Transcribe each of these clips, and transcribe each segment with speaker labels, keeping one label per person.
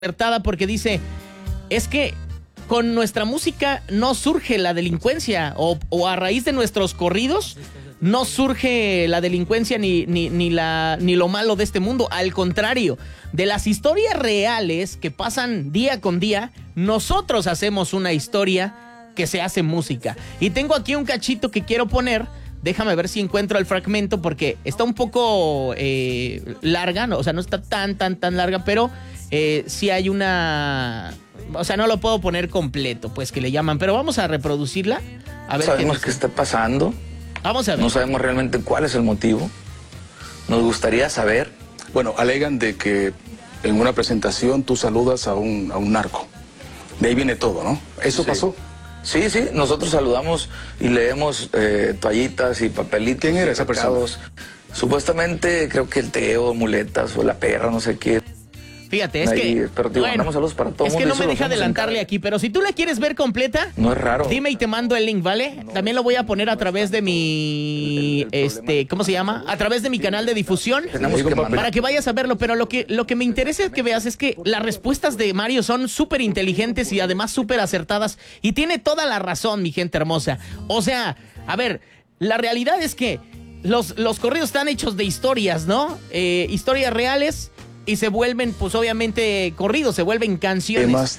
Speaker 1: acertada porque dice, es que con nuestra música no surge la delincuencia o a raíz de nuestros corridos no surge la delincuencia ni lo malo de este mundo. Al contrario, de las historias reales que pasan día con día, nosotros hacemos una historia que se hace música. Y tengo aquí un cachito que quiero poner. Déjame ver si encuentro el fragmento porque está un poco larga, ¿no? O sea, no está tan larga, pero sí hay una... O sea, no lo puedo poner completo, pues, que le llaman. Pero vamos a reproducirla. A ver
Speaker 2: sabemos qué está pasando.
Speaker 1: Vamos a ver.
Speaker 2: No sabemos realmente cuál es el motivo. Nos gustaría saber.
Speaker 3: Bueno, alegan de que en una presentación tú saludas a un narco. De ahí viene todo, ¿no? ¿Eso pasó?
Speaker 2: Sí, nosotros saludamos y leemos toallitas y papelitos.
Speaker 3: ¿Quién era esa persona?
Speaker 2: Supuestamente creo que el Teo, Muletas o la Perra, no sé qué.
Speaker 1: Fíjate, es
Speaker 2: ahí,
Speaker 1: que...
Speaker 2: Pero te mandamos saludos para todo el mundo.
Speaker 1: Es que no me deja adelantarle aquí, pero si tú la quieres ver completa...
Speaker 2: No es raro.
Speaker 1: Dime y te mando el link, ¿vale? También lo voy a poner a través de mi... ¿cómo se llama? A través de mi canal de difusión.
Speaker 2: Tenemos que mandar.
Speaker 1: Para que vayas a verlo, pero lo que me interesa que veas es que las respuestas de Mario son súper inteligentes y además súper acertadas. Y tiene toda la razón, mi gente hermosa. O sea, a ver, la realidad es que los corridos están hechos de historias, ¿no? Historias reales... Y se vuelven, pues obviamente, corridos, se vuelven canciones.
Speaker 3: Además,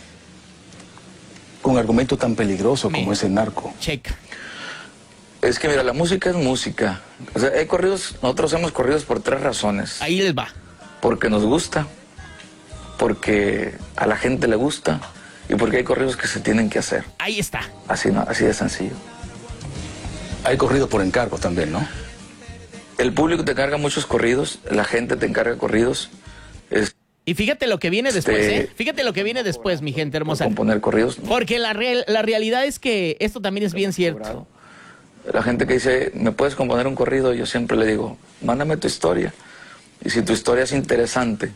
Speaker 3: con argumento tan peligroso como es el narco.
Speaker 1: Checa.
Speaker 2: Es que mira, la música es música. O sea, hay corridos, nosotros hacemos corridos por 3 razones.
Speaker 1: Ahí les va.
Speaker 2: Porque nos gusta, porque a la gente le gusta y porque hay corridos que se tienen que hacer.
Speaker 1: Ahí está.
Speaker 2: Así, ¿no? Así de sencillo.
Speaker 3: Hay corridos por encargo también, ¿no?
Speaker 2: El público te encarga muchos corridos, la gente te encarga corridos.
Speaker 1: Y fíjate lo que viene después, ¿eh? Fíjate lo que viene después, mi gente hermosa.
Speaker 2: Componer corridos.
Speaker 1: Porque la realidad es que esto también es bien cierto.
Speaker 2: La gente que dice, ¿me puedes componer un corrido? Yo siempre le digo, mándame tu historia. Y si tu historia es interesante,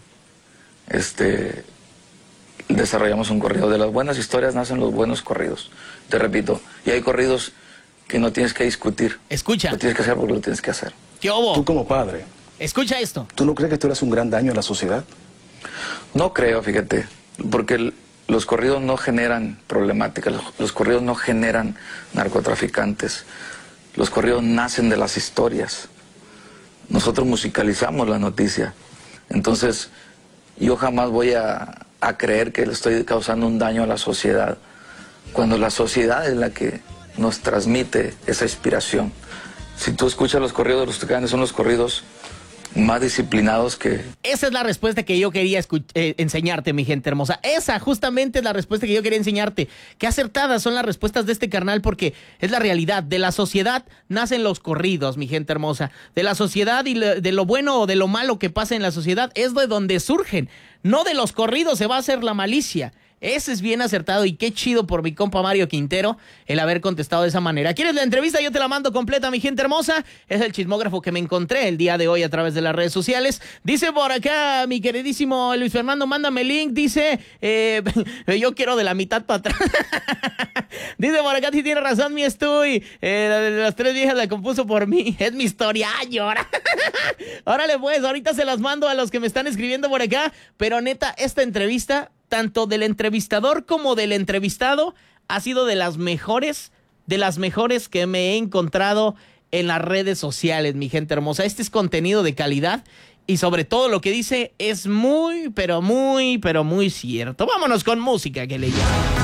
Speaker 2: desarrollamos un corrido. De las buenas historias nacen los buenos corridos. Te repito, y hay corridos que no tienes que discutir.
Speaker 1: Escucha.
Speaker 2: Lo tienes que hacer porque lo tienes que hacer.
Speaker 1: ¿Qué hubo?
Speaker 3: Tú como padre.
Speaker 1: Escucha esto.
Speaker 3: ¿Tú no crees que tú eres un gran daño a la sociedad?
Speaker 2: No creo, fíjate, porque los corridos no generan problemáticas, los corridos no generan narcotraficantes, los corridos nacen de las historias. Nosotros musicalizamos la noticia. Entonces, yo jamás voy a creer que le estoy causando un daño a la sociedad, cuando la sociedad es la que nos transmite esa inspiración. Si tú escuchas los corridos de los Tucanes, son los corridos más disciplinados que...
Speaker 1: Esa es la respuesta que yo quería enseñarte, mi gente hermosa. Esa justamente es la respuesta que yo quería enseñarte. Qué acertadas son las respuestas de este carnal, porque es la realidad. De la sociedad nacen los corridos, mi gente hermosa. De la sociedad y de lo bueno o de lo malo que pasa en la sociedad es de donde surgen. No de los corridos se va a hacer la malicia. Ese es bien acertado y qué chido por mi compa Mario Quintero el haber contestado de esa manera. ¿Quieres la entrevista? Yo te la mando completa, mi gente hermosa. Es el chismógrafo que me encontré el día de hoy a través de las redes sociales. Dice por acá mi queridísimo Luis Fernando, mándame el link. Dice, yo quiero de la mitad para atrás. Dice por acá, si tiene razón mi Estoy. Las 3 viejas la compuso por mí. Es mi historia. ¡Ay, llora! Órale pues, ahorita se las mando a los que me están escribiendo por acá. Pero neta, esta entrevista... tanto del entrevistador como del entrevistado, ha sido de las mejores que me he encontrado en las redes sociales, mi gente hermosa. Este es contenido de calidad y sobre todo lo que dice es muy, pero muy cierto. Vámonos con música que le llama.